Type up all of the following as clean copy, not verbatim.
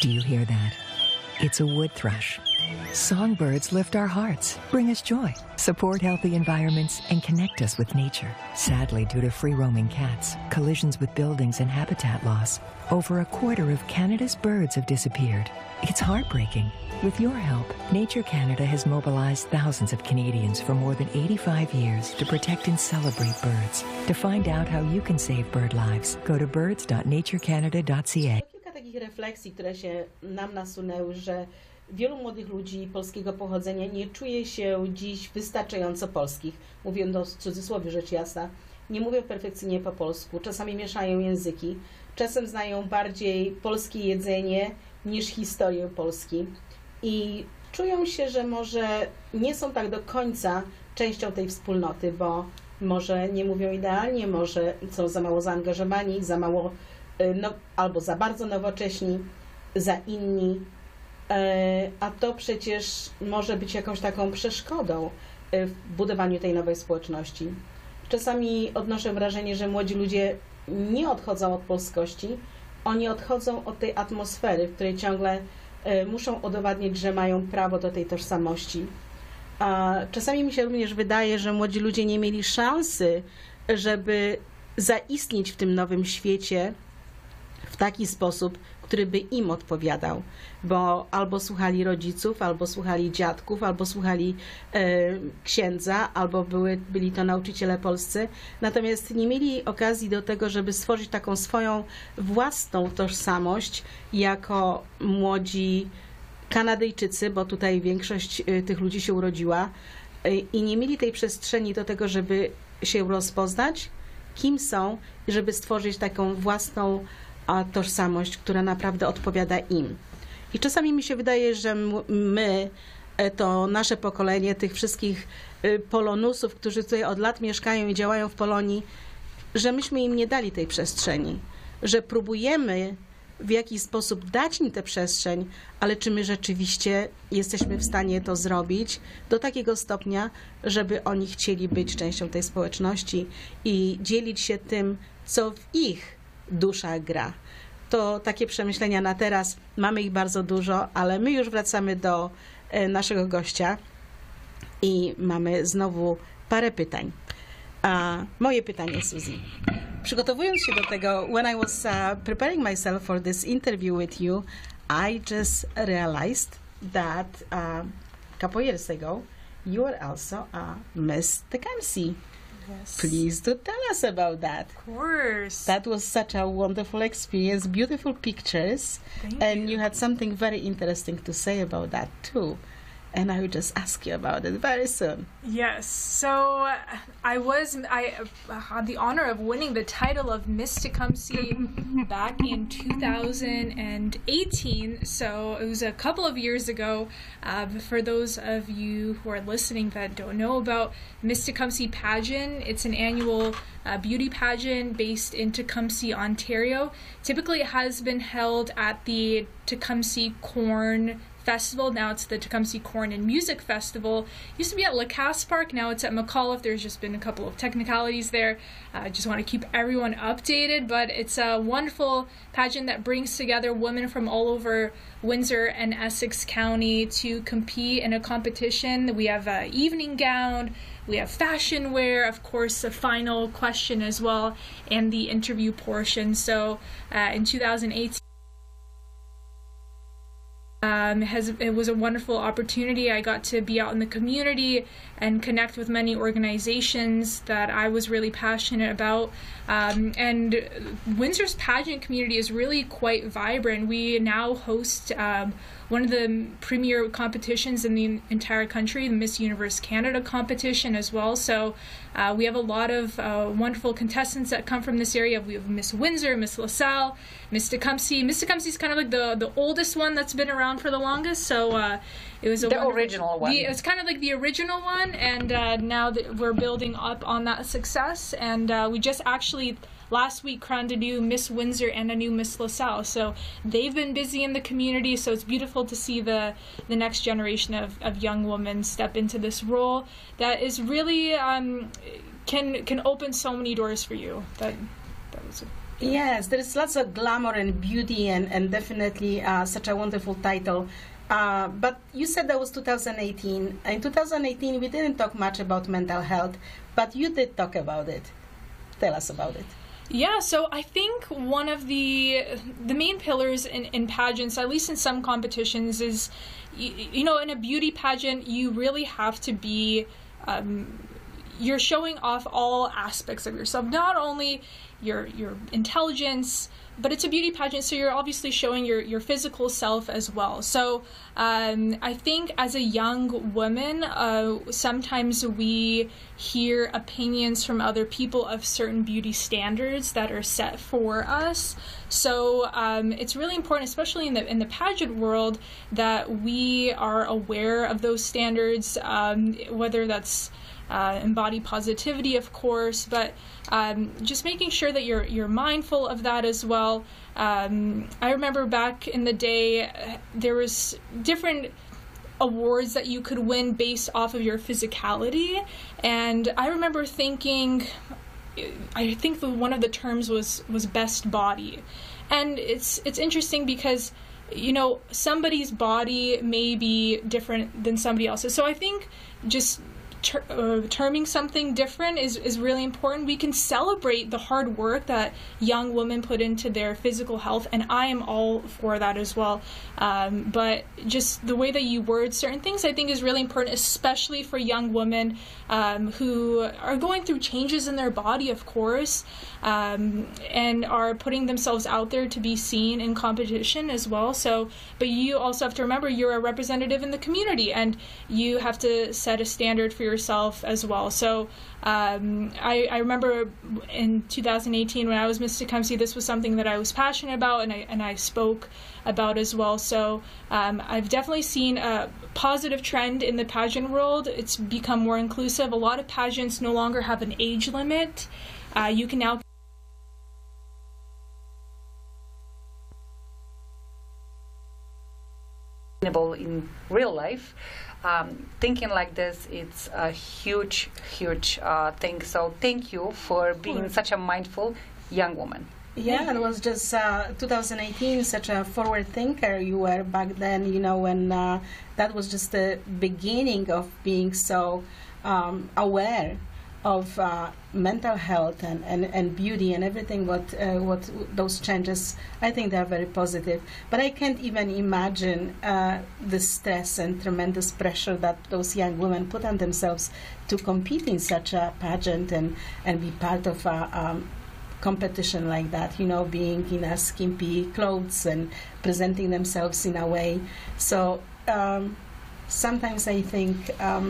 Do you hear that? It's a wood thrush. Songbirds lift our hearts, bring us joy, support healthy environments, and connect us with nature. Sadly, due to free-roaming cats, collisions with buildings, and habitat loss, over a quarter of Canada's birds have disappeared. It's heartbreaking. With your help, Nature Canada has mobilized thousands of Canadians for more than 85 years to protect and celebrate birds. To find out how you can save bird lives, go to birds.naturecanada.ca. Kilka takich refleksji, które się nam nasunęły, że wielu młodych ludzi polskiego pochodzenia nie czuje się dziś wystarczająco polskich. Mówiąc w cudzysłowie, rzecz jasna. Nie mówią perfekcyjnie po polsku, czasami mieszają języki, czasem znają bardziej polskie jedzenie niż historię Polski. I czują się, że może nie są tak do końca częścią tej wspólnoty, bo może nie mówią idealnie, może są za mało zaangażowani, za mało, albo za bardzo nowocześni, za inni. A to przecież może być jakąś taką przeszkodą w budowaniu tej nowej społeczności. Czasami odnoszę wrażenie, że młodzi ludzie nie odchodzą od polskości, oni odchodzą od tej atmosfery, w której ciągle muszą udowadniać, że mają prawo do tej tożsamości. A czasami mi się również wydaje, że młodzi ludzie nie mieli szansy, żeby zaistnieć w tym nowym świecie w taki sposób, który by im odpowiadał, bo albo słuchali rodziców, albo słuchali dziadków, albo słuchali księdza, albo byli to nauczyciele polscy, natomiast nie mieli okazji do tego, żeby stworzyć taką swoją własną tożsamość jako młodzi Kanadyjczycy, bo tutaj większość tych ludzi się urodziła i nie mieli tej przestrzeni do tego, żeby się rozpoznać, kim są i żeby stworzyć taką własną tożsamość, która naprawdę odpowiada im. I czasami mi się wydaje, że my, to nasze pokolenie tych wszystkich polonusów, którzy tutaj od lat mieszkają i działają w Polonii, że myśmy im nie dali tej przestrzeni, że próbujemy w jakiś sposób dać im tę przestrzeń, ale czy my rzeczywiście jesteśmy w stanie to zrobić do takiego stopnia, żeby oni chcieli być częścią tej społeczności i dzielić się tym, co w ich duszach gra. To takie przemyślenia na teraz. Mamy ich bardzo dużo, ale my już wracamy do naszego gościa i mamy znowu parę pytań. Moje pytanie, Suzy. Przygotowując się do tego, when I was preparing myself for this interview with you, I just realized that a couple years ago, you were also a Miss Tecumseh. Yes. Please do tell us about that. Of course. That was such a wonderful experience, beautiful pictures, and you had something very interesting to say about that too. And I will just ask you about it very soon. Yes. So I had the honor of winning the title of Miss Tecumseh back in 2018. So it was a couple of years ago. But for those of you who are listening that don't know about Miss Tecumseh pageant, it's an annual beauty pageant based in Tecumseh, Ontario. Typically it has been held at the Tecumseh Corn Festival. Now it's the Tecumseh Corn and Music Festival. It used to be at Lacasse Park. Now it's at McAuliffe. There's just been a couple of technicalities there. I just want to keep everyone updated, but it's a wonderful pageant that brings together women from all over Windsor and Essex County to compete in a competition. We have an evening gown, we have fashion wear, of course, the final question as well, and the interview portion. So in 2018, it was a wonderful opportunity. I got to be out in the community and connect with many organizations that I was really passionate about. And Windsor's pageant community is really quite vibrant. We now host one of the premier competitions in the entire country, the Miss Universe Canada competition as well. So we have a lot of wonderful contestants that come from this area. We have Miss Windsor, Miss LaSalle, Miss Tecumseh. Miss Tecumseh is kind of like the oldest one that's been around for the longest. So it was the original one. It's kind of like the original one, and now that we're building up on that success. And we just actually last week crowned a new Miss Windsor and a new Miss LaSalle. So they've been busy in the community, so it's beautiful to see the next generation of young women step into this role that is really can open so many doors for you. That was Yes, there is lots of glamour and beauty, and definitely such a wonderful title. But you said that was 2018. In 2018, we didn't talk much about mental health, but you did talk about it. Tell us about it. Yeah, so I think one of the main pillars in pageants, at least in some competitions, is, in a beauty pageant, you really have to be, you're showing off all aspects of yourself, not only your intelligence, but it's a beauty pageant, so you're obviously showing your physical self as well. So I think as a young woman, sometimes we hear opinions from other people of certain beauty standards that are set for us. So it's really important, especially in the pageant world, that we are aware of those standards, whether that's embody positivity, of course, but just making sure that you're mindful of that as well. I remember back in the day, there was different awards that you could win based off of your physicality, and I remember thinking, I think one of the terms was best body, and it's interesting because somebody's body may be different than somebody else's. So I think just terming something different is really important. We can celebrate the hard work that young women put into their physical health, and I am all for that as well. But just the way that you word certain things, I think, is really important, especially for young women who are going through changes in their body, of course, and are putting themselves out there to be seen in competition as well. So, but you also have to remember you're a representative in the community, and you have to set a standard for yourself as well. So I remember in 2018 when I was Miss Tecumseh, this was something that I was passionate about, and I spoke about as well. So I've definitely seen a positive trend in the pageant world. It's become more inclusive. A lot of pageants no longer have an age limit. You can now in real life. Thinking like this, it's a huge thing. So thank you for being such a mindful young woman. Yeah, it was just 2018, such a forward thinker you were back then, when that was just the beginning of being so aware of mental health and beauty and everything, what those changes, I think they are very positive. But I can't even imagine the stress and tremendous pressure that those young women put on themselves to compete in such a pageant and be part of a competition like that, being in a skimpy clothes and presenting themselves in a way. So sometimes I think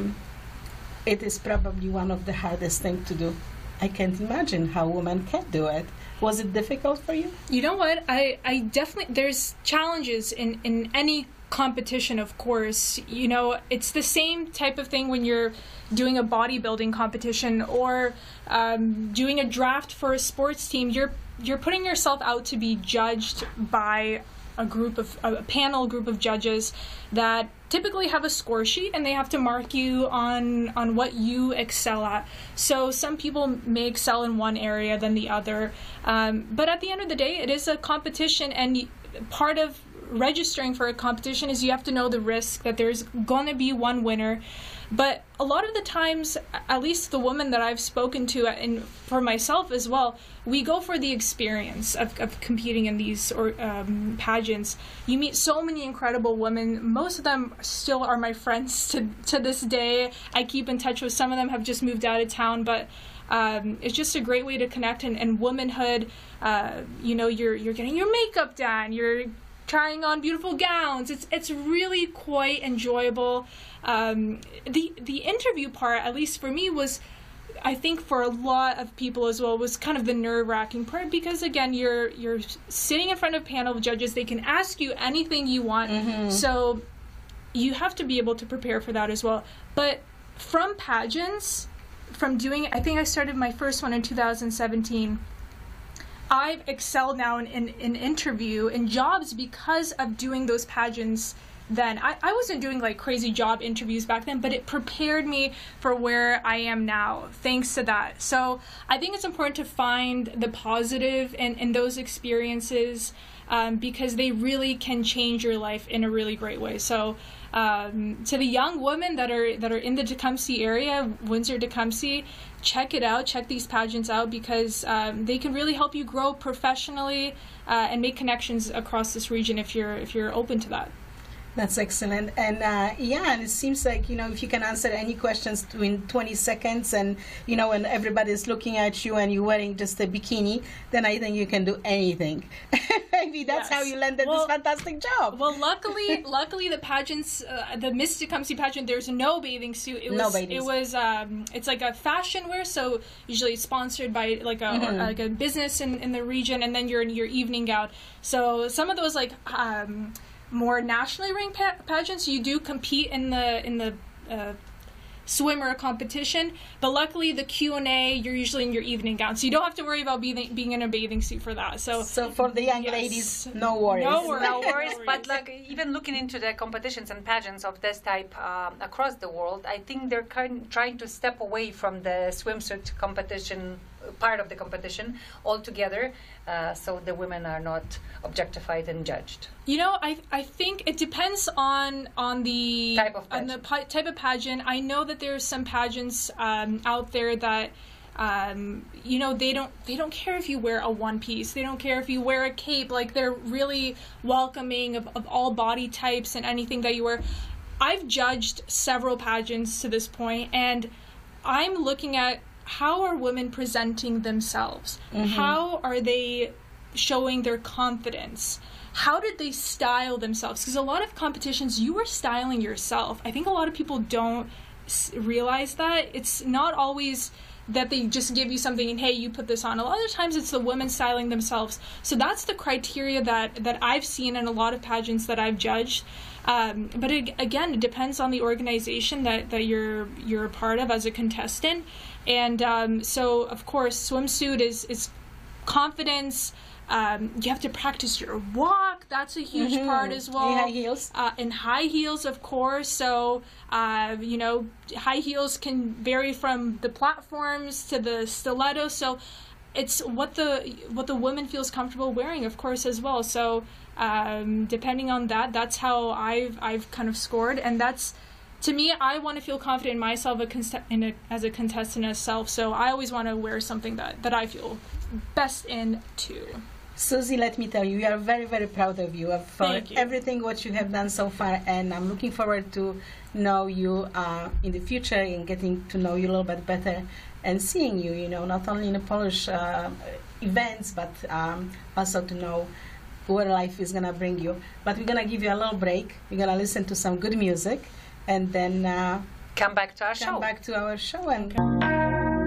it is probably one of the hardest things to do. I can't imagine how women can do it. Was it difficult for you? You know what? I definitely, there's challenges in any competition, of course. It's the same type of thing when you're doing a bodybuilding competition or doing a draft for a sports team. You're putting yourself out to be judged by a panel group of judges that typically have a score sheet, and they have to mark you on what you excel at. So some people may excel in one area than the other, but at the end of the day, it is a competition, and part of registering for a competition is you have to know the risk that there's going to be one winner. But a lot of the times, at least the women that I've spoken to, and for myself as well, we go for the experience of competing in these pageants. You meet so many incredible women. Most of them still are my friends to this day. I keep in touch with some of them, have just moved out of town, but it's just a great way to connect. And womanhood, you're getting your makeup done, you're trying on beautiful gowns. It's really quite enjoyable. The interview part, at least for me, was, I think for a lot of people as well, was kind of the nerve-wracking part, because again, you're sitting in front of a panel of judges. They can ask you anything you want, so you have to be able to prepare for that as well. But from pageants, from doing it, I think I started my first one in 2017. I've excelled now in interview and jobs because of doing those pageants then. I wasn't doing like crazy job interviews back then, but it prepared me for where I am now, thanks to that. So I think it's important to find the positive in those experiences, because they really can change your life in a really great way. So to the young women that are in the Tecumseh area, Windsor, Tecumseh, check it out. Check these pageants out, because they can really help you grow professionally and make connections across this region if you're open to that. That's excellent. And and it seems like, if you can answer any questions in 20 seconds and, when everybody's looking at you and you're wearing just a bikini, then I think you can do anything. Maybe that's how you landed this fantastic job. Well, luckily the pageants, the Miss Tecumseh pageant, there's no bathing suit. It's like a fashion wear, so usually it's sponsored by like a business in the region, and then you're in your evening gown. So some of those more nationally ranked pageants, you do compete in the swimmer competition, but luckily the Q&A, you're usually in your evening gown, so you don't have to worry about being in a bathing suit for that. So for the young ladies, no worries. No worries. But even looking into the competitions and pageants of this type across the world, I think they're trying to step away from the swimsuit competition part of the competition altogether, so the women are not objectified and judged. I think it depends on the type of pageant. Type of pageant. I know that there's some pageants out there that they don't care if you wear a one piece. They don't care if you wear a cape. Like, they're really welcoming of all body types and anything that you wear. I've judged several pageants to this point, and I'm looking at how are women presenting themselves? Mm-hmm. How are they showing their confidence? How did they style themselves? Because a lot of competitions, you are styling yourself. I think a lot of people don't realize that. It's not always that they just give you something and, hey, you put this on. A lot of times it's the women styling themselves. So that's the criteria that I've seen in a lot of pageants that I've judged. But it depends on the organization that you're a part of as a contestant. And so, of course, swimsuit is confidence. You have to practice your walk. That's a huge part as well. High heels. And high heels, of course. So, high heels can vary from the platforms to the stilettos. So, it's what the woman feels comfortable wearing, of course, as well. So, depending on that's how I've kind of scored, and that's. To me, I want to feel confident in myself as a contestant itself, so I always want to wear something that I feel best in too. Susie, let me tell you, we are very, very proud of you for everything what you have done so far, and I'm looking forward to know you in the future and getting to know you a little bit better and seeing you, not only in the Polish events, but also to know where life is going to bring you. But we're going to give you a little break. We're going to listen to some good music. And then come back to our show. And